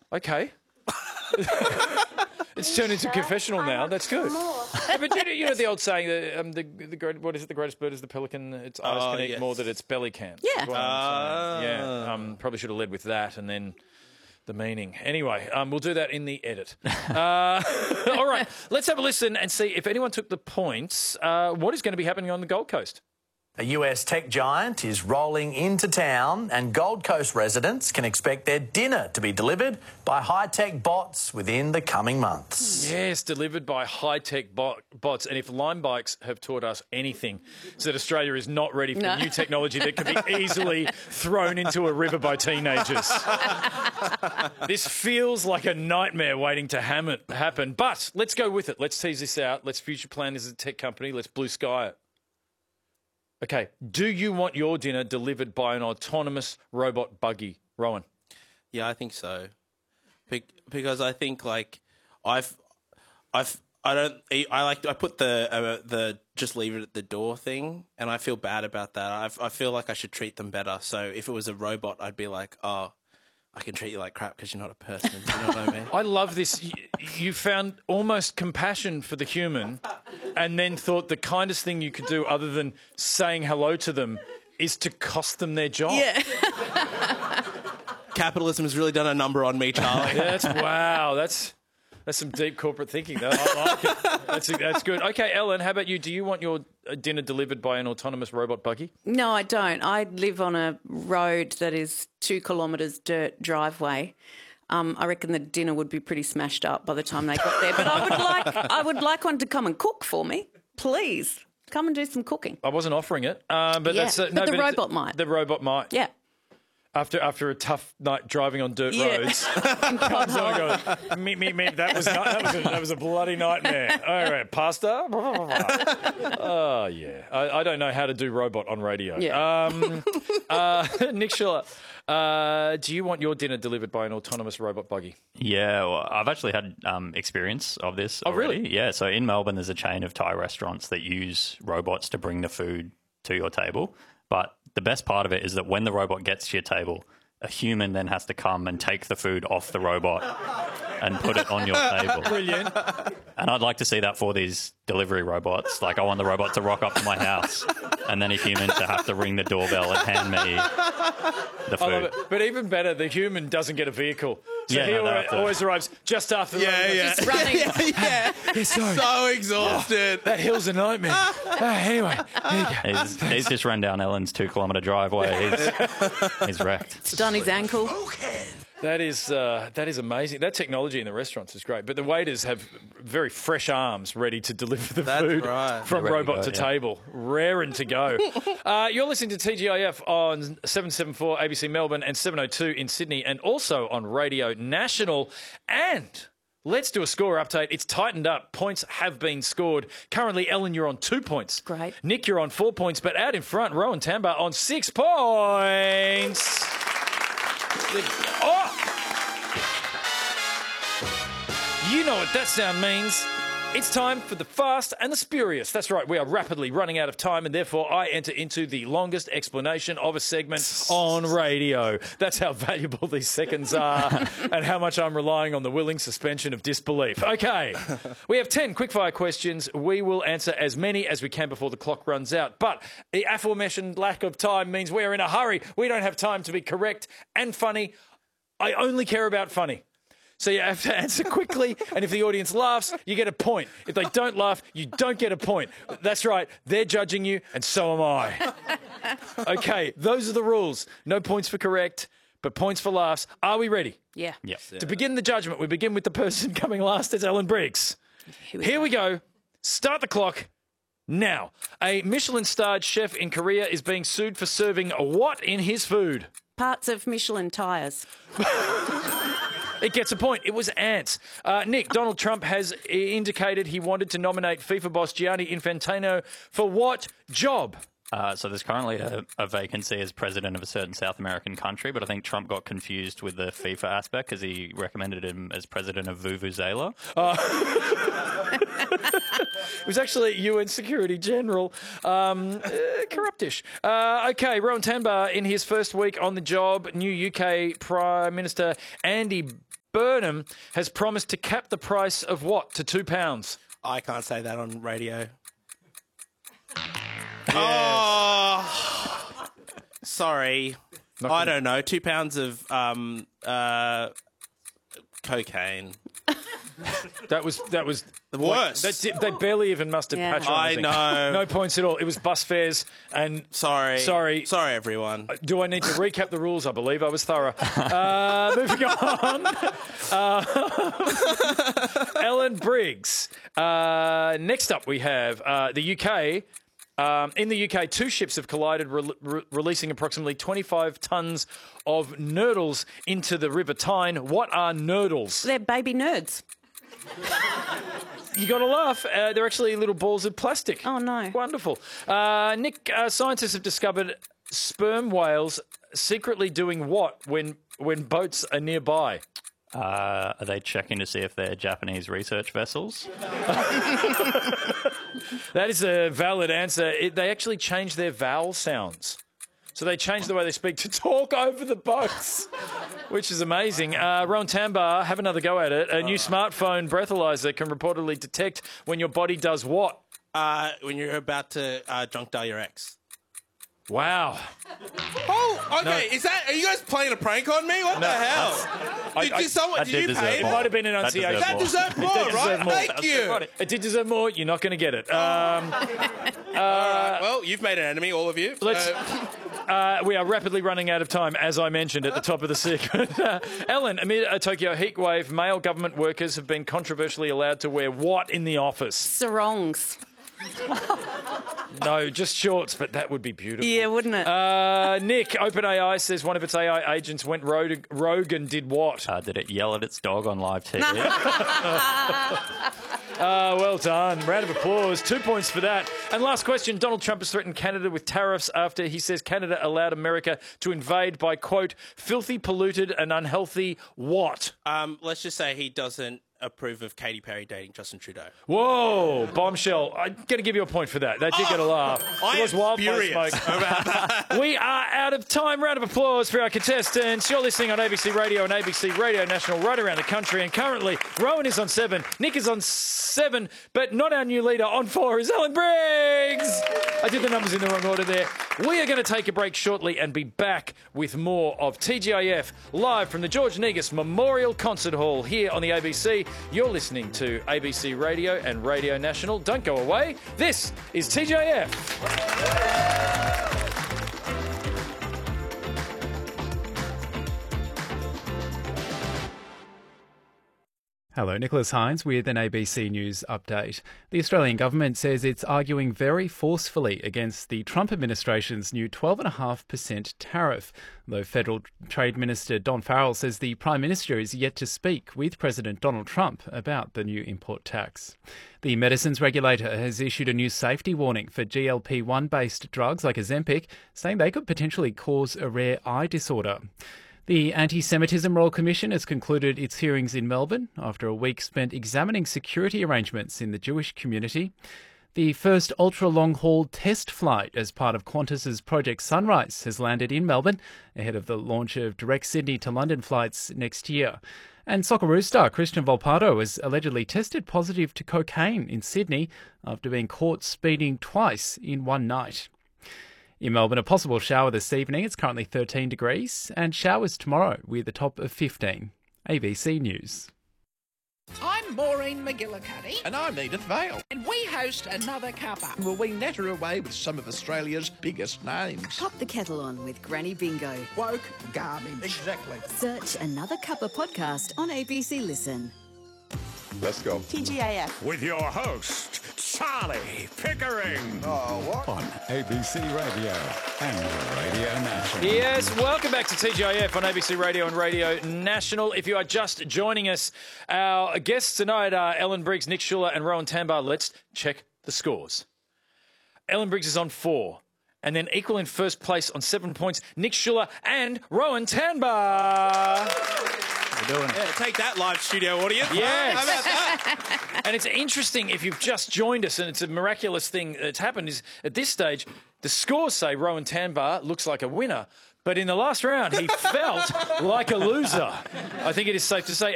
Okay. It's turned into a confessional now. That's good. But you know the old saying that what is it? The greatest bird is the pelican. Its eyes can eat more than its belly can. Yeah. Probably should have led with that and then the meaning. Anyway, we'll do that in the edit. All right, let's have a listen and see if anyone took the points. What is going to be happening on the Gold Coast? A US tech giant is rolling into town and Gold Coast residents can expect their dinner to be delivered by high-tech bots within the coming months. Yes, delivered by high-tech bots. And if Lime Bikes have taught us anything, it's that Australia is not ready for new technology that can be easily thrown into a river by teenagers. This feels like a nightmare waiting to happen. But let's go with it. Let's tease this out. Let's future plan this as a tech company. Let's blue sky it. Okay, do you want your dinner delivered by an autonomous robot buggy, Rowan? Yeah, I think so. Because I think like I put the just leave it at the door thing, and I feel bad about that. I feel like I should treat them better. So if it was a robot, I'd be like, oh, I can treat you like crap because you're not a person. You know what I mean? I love this. You found almost compassion for the human and then thought the kindest thing you could do other than saying hello to them is to cost them their job. Yeah. Capitalism has really done a number on me, Charlie. Wow. That's some deep corporate thinking. I like it. That's good. Okay, Ellen, how about you? Do you want your dinner delivered by an autonomous robot buggy? No, I don't. I live on a road that is 2 kilometres dirt driveway. I reckon the dinner would be pretty smashed up by the time they got there. But I would like one to come and cook for me, please. Come and do some cooking. I wasn't offering it, but the robot might. The robot might. Yeah. After a tough night driving on dirt roads, meep. That was a bloody nightmare. All right, pasta. Oh yeah, I don't know how to do robot on radio. Yeah. Nick Schiller, do you want your dinner delivered by an autonomous robot buggy? Yeah, well, I've actually had experience of this already. Really? Yeah, so in Melbourne there's a chain of Thai restaurants that use robots to bring the food to your table. But the best part of it is that when the robot gets to your table, a human then has to come and take the food off the robot and put it on your table. Brilliant. And I'd like to see that for these delivery robots. Like, I want the robot to rock up to my house and then a human to have to ring the doorbell and hand me the food. I love it. But even better, the human doesn't get a vehicle. So he always arrives just after the robot. Just running. So exhausted. That hill's a nightmare. Anyway, He's just run down Ellen's 2 kilometre driveway. He's wrecked. It's done his ankle. that is amazing. That technology in the restaurants is great. But the waiters have very fresh arms ready to deliver the food from robot to table. Raring to go. You're listening to TGIF on 774 ABC Melbourne and 702 in Sydney, and also on Radio National. And let's do a score update. It's tightened up. Points have been scored. Currently, Ellen, you're on 2 points. Great. Nick, you're on 4 points. But out in front, Rowan Tamba on 6 points. You know what that sound means. It's time for the Fast and the Spurious. That's right, we are rapidly running out of time, and therefore I enter into the longest explanation of a segment on radio. That's how valuable these seconds are and how much I'm relying on the willing suspension of disbelief. Okay, we have 10 quickfire questions. We will answer as many as we can before the clock runs out. But the aforementioned lack of time means we're in a hurry. We don't have time to be correct and funny. I only care about funny. So you have to answer quickly, and if the audience laughs, you get a point. If they don't laugh, you don't get a point. That's right, they're judging you, and so am I. Okay, those are the rules. No points for correct, but points for laughs. Are we ready? Yeah. Yes. To begin the judgment, we begin with the person coming last. It's Ellen Briggs. Here we go. Start the clock now. A Michelin-starred chef in Korea is being sued for serving what in his food? Parts of Michelin tyres. It gets a point. It was ants. Nick, Donald Trump has indicated he wanted to nominate FIFA boss Gianni Infantino for what job? So there's currently a vacancy as president of a certain South American country, but I think Trump got confused with the FIFA aspect because he recommended him as president of Vuvuzela. It was actually UN Secretary General. Corruptish. Okay, Rowan Tamba, in his first week on the job, new UK Prime Minister Andy Burnham has promised to cap the price of what to £2? I can't say that on radio. Oh, sorry. I don't know. £2 of cocaine. That was The worst. They barely even mustered patronising. I know. No points at all. It was bus fares and Sorry, everyone. Do I need to recap the rules? I believe I was thorough. Moving on. Ellen Briggs. Next up we have the UK. In the UK, 2 ships have collided, releasing approximately 25 tonnes of nurdles into the River Tyne. What are nurdles? They're baby nerds. You got to laugh. They're actually little balls of plastic. Oh, no. Wonderful. Nick, scientists have discovered sperm whales secretly doing what when boats are nearby? Are they checking to see if they're Japanese research vessels? That is a valid answer. They actually changed their vowel sounds. So they changed the way they speak to talk over the boats, which is amazing. Rowan Tambar, have another go at it. A new smartphone breathalyzer can reportedly detect when your body does what? When you're about to drunk dial your ex. Wow. Oh, okay. No. Are you guys playing a prank on me? What the hell? Did you pay? It might have been enunciation. That deserved more, right? Thank you. It did deserve more. You're not going to get it. All right. Well, you've made an enemy, all of you. We are rapidly running out of time, as I mentioned at the top of the segment. Ellen, amid a Tokyo heatwave, male government workers have been controversially allowed to wear what in the office? Sarongs. No, just shorts, but that would be beautiful. Yeah, wouldn't it? Nick, OpenAI says one of its AI agents went rogue and did what? Did it yell at its dog on live TV? Well done. Round of applause. 2 points for that. And last question. Donald Trump has threatened Canada with tariffs after he says Canada allowed America to invade by, quote, filthy, polluted and unhealthy what? Let's just say he doesn't approve of Katy Perry dating Justin Trudeau. Whoa, bombshell. I'm going to give you a point for that. That did get a laugh. I was am wildfire furious smoke. about that. We are out of time. Round of applause for our contestants. You're listening on ABC Radio and ABC Radio National right around the country. And currently, Rowan is on 7, Nick is on 7, but not our new leader. On 4 is Ellen Briggs. I did the numbers in the wrong order there. We are going to take a break shortly and be back with more of TGIF live from the George Negus Memorial Concert Hall here on the ABC. You're listening to ABC Radio and Radio National. Don't go away. This is TGIF. Hello, Nicholas Hines with an ABC News update. The Australian government says it's arguing very forcefully against the Trump administration's new 12.5% tariff, though Federal Trade Minister Don Farrell says the Prime Minister is yet to speak with President Donald Trump about the new import tax. The medicines regulator has issued a new safety warning for GLP-1-based drugs like Ozempic, saying they could potentially cause a rare eye disorder. The Anti-Semitism Royal Commission has concluded its hearings in Melbourne after a week spent examining security arrangements in the Jewish community. The first ultra-long-haul test flight as part of Qantas's Project Sunrise has landed in Melbourne ahead of the launch of direct Sydney to London flights next year. And Socceroos star Christian Volpato has allegedly tested positive to cocaine in Sydney after being caught speeding twice in one night. In Melbourne, a possible shower this evening. It's currently 13 degrees, and showers tomorrow with a top of 15. ABC News. I'm Maureen McGillicuddy. And I'm Edith Vale. And we host another cuppa. Will we natter away with some of Australia's biggest names? Pop the kettle on with Granny Bingo. Woke garbage. Exactly. Search Another Cuppa podcast on ABC Listen. Let's go. TGIF. With your host, Charlie Pickering. Oh, what? On ABC Radio and Radio National. Yes, welcome back to TGIF on ABC Radio and Radio National. If you are just joining us, our guests tonight are Ellen Briggs, Nick Schuller and Rowan Tambar. Let's check the scores. Ellen Briggs is on 4. And then equal in first place on 7 points, Nick Schuller and Rowan Tambar. Doing it. Yeah, take that, live studio audience. Yes. How about that? And it's interesting, if you've just joined us, and it's a miraculous thing that's happened, is at this stage, the scores say Rowan Tambar looks like a winner. But in the last round, he felt like a loser. I think it is safe to say.